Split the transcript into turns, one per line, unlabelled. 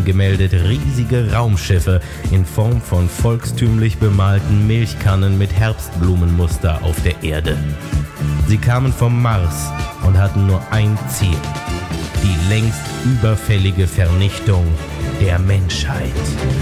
gemeldet riesige Raumschiffe in Form von volkstümlich bemalten Milchkannen mit Herbstblumenmuster auf der Erde. Sie kamen vom Mars und hatten nur ein Ziel: die längst überfällige Vernichtung der Menschheit.